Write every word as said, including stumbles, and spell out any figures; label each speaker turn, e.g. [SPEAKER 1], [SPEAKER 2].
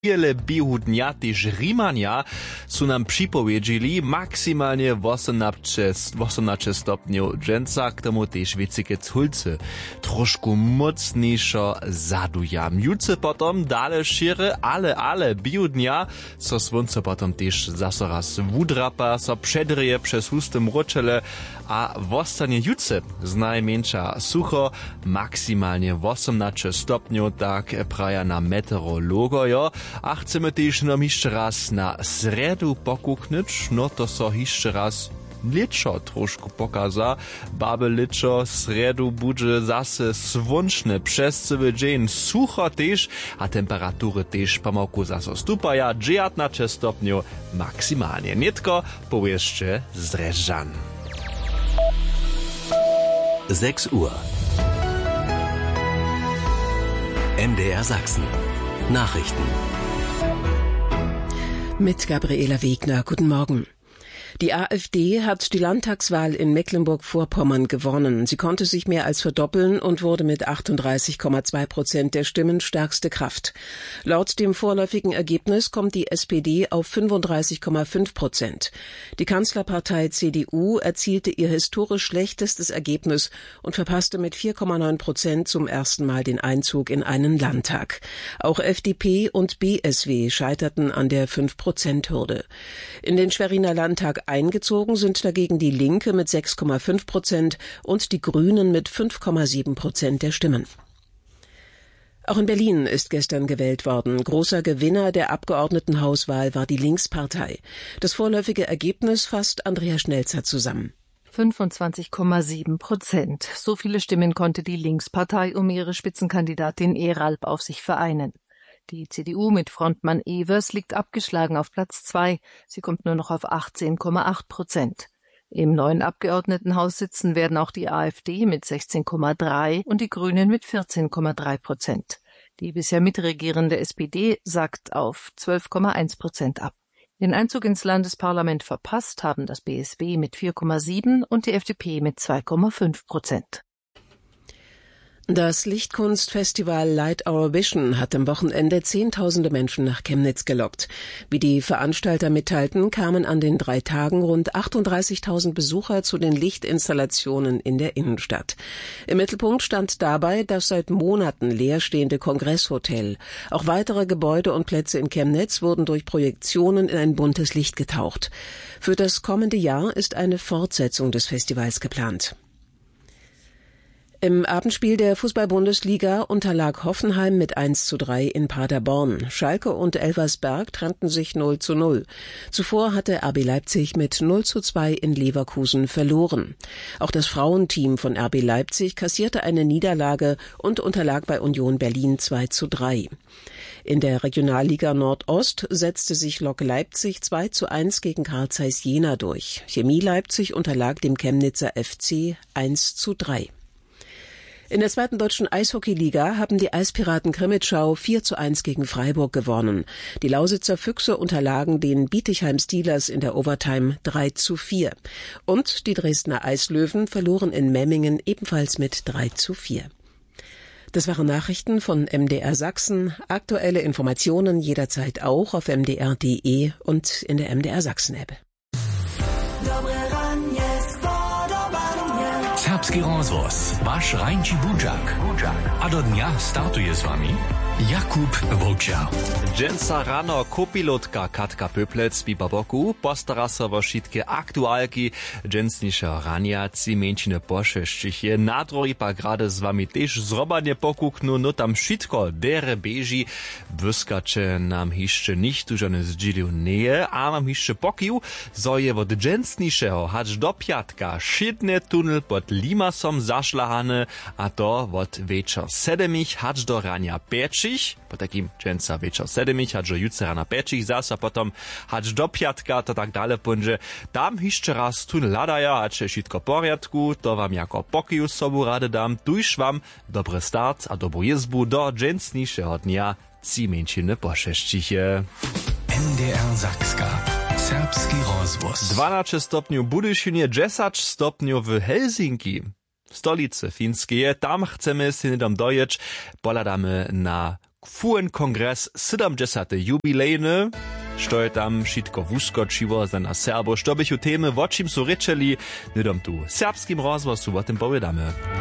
[SPEAKER 1] Wiele biehu dnia tež Rimania su nam připowiedzieli maksymalnie osiemnaście stopniów dżęca, k tomu tež vicikec hulce. Trošku mocniejszo zadujam. Juce potom dale šire, ale ale biehu dnia, so słonce potom tež zaso raz wudrapa, so przedryje przez hustym roczele, a wostanie juce znajmniejsza sucho, maksymalnie osiemnaście stopniów, tak praja na meteorologojo. A chcemy też nam jeszcze raz na sredu pokuknąć, no to so jeszcze raz liczo troszkę pokaza. Babe liczo sredu będzie zase słonczne przez cały dzień, sucho też, a temperatury też pomałku zase stupaja, dziewiętnaście stopniów maksymalnie. Nitko powieszcze z Reżan.
[SPEAKER 2] sechs Uhr. M D R Sachsen. Nachrichten.
[SPEAKER 3] Mit Gabriela Wegner. Guten Morgen. Die AfD hat die Landtagswahl in Mecklenburg-Vorpommern gewonnen. Sie konnte sich mehr als verdoppeln und wurde mit achtunddreißig Komma zwei Prozent der Stimmen stärkste Kraft. Laut dem vorläufigen Ergebnis kommt die S P D auf fünfunddreißig Komma fünf Prozent. Die Kanzlerpartei C D U erzielte ihr historisch schlechtestes Ergebnis und verpasste mit vier Komma neun Prozent zum ersten Mal den Einzug in einen Landtag. Auch F D P und B S W scheiterten an der fünf Prozent Hürde. In den Schweriner Landtag eingezogen sind dagegen die Linke mit sechs Komma fünf Prozent und die Grünen mit fünf Komma sieben Prozent der Stimmen. Auch in Berlin ist gestern gewählt worden. Großer Gewinner der Abgeordnetenhauswahl war die Linkspartei. Das vorläufige Ergebnis fasst Andrea Schnelzer zusammen.
[SPEAKER 4] fünfundzwanzig Komma sieben Prozent. So viele Stimmen konnte die Linkspartei um ihre Spitzenkandidatin Eralp auf sich vereinen. Die C D U mit Frontmann Evers liegt abgeschlagen auf Platz zwei. Sie kommt nur noch auf achtzehn Komma acht Prozent. Im neuen Abgeordnetenhaus sitzen werden auch die AfD mit sechzehn Komma drei und die Grünen mit vierzehn Komma drei Prozent. Die bisher mitregierende S P D sackt auf zwölf Komma eins Prozent ab. Den Einzug ins Landesparlament verpasst haben das B S W mit vier Komma sieben und die F D P mit zwei Komma fünf Prozent.
[SPEAKER 3] Das Lichtkunstfestival Light Our Vision hat am Wochenende Zehntausende Menschen nach Chemnitz gelockt. Wie die Veranstalter mitteilten, kamen an den drei Tagen rund achtunddreißigtausend Besucher zu den Lichtinstallationen in der Innenstadt. Im Mittelpunkt stand dabei das seit Monaten leerstehende Kongresshotel. Auch weitere Gebäude und Plätze in Chemnitz wurden durch Projektionen in ein buntes Licht getaucht. Für das kommende Jahr ist eine Fortsetzung des Festivals geplant. Im Abendspiel der Fußball-Bundesliga unterlag Hoffenheim mit eins zu drei in Paderborn. Schalke und Elversberg trennten sich null zu null. Zuvor hatte R B Leipzig mit null zu zwei in Leverkusen verloren. Auch das Frauenteam von R B Leipzig kassierte eine Niederlage und unterlag bei Union Berlin zwei zu drei. In der Regionalliga Nordost setzte sich Lok Leipzig zwei zu eins gegen Carl Zeiss Jena durch. Chemie Leipzig unterlag dem Chemnitzer F C eins zu drei. In der zweiten deutschen Eishockeyliga haben die Eispiraten Krimitschau vier zu eins gegen Freiburg gewonnen. Die Lausitzer Füchse unterlagen den Bietigheim Steelers in der Overtime drei zu vier. Und die Dresdner Eislöwen verloren in Memmingen ebenfalls mit drei zu vier. Das waren Nachrichten von M D R Sachsen. Aktuelle Informationen jederzeit auch auf m d r punkt d e und in der M D R Sachsen App.
[SPEAKER 2] Serbski rozvoz, vaš Rajnči Budžak. A do dnia startuje s vami Jakub Vlča.
[SPEAKER 1] Dżęca rano kopilotka Katka Pöplec w Boku postara se vo šitke aktualki dżęcnišeho rania ci menšine pošešćiche. Na drugi pa grade z vami tež zrobanie pokuknu, no tam šitko dere beži. Vyskače nam hišće nichtu žene zdziliu neje, a mam hišće pokiju, zo je od dżęcnišeho hač do piatka šitne tunel pod Limasom zašlahane, a to od večer sedemich hač do rania peči. Po takim dżęca wieczor sedemich, hač do jutra rana pečich zasa, potom hač do piatka, to tak dale punže. Tam hišće raz tunel ladaja, hač je šitko porjadku, to wam jako pokiju sobu rade dam, tuž wam dobry start a dobru jezbu do dżęcnišeho dnia ci menšine pošešćiche.
[SPEAKER 2] M D R Sakska. Serbski rozvoz.
[SPEAKER 1] dwanaście stopniów Budyšinie, dziesięć stopniów w Helsinki. Stolice finskie, tam chcemy si nedom dojeć, poladamy na Fuhen kongres siedemdziesiąty jubilejny, što je tam šitko wuskočiło za na Serbo, što bych u temy, o čim su rečeli, nydom tu serbskim rozwosu, o tym powiedamy.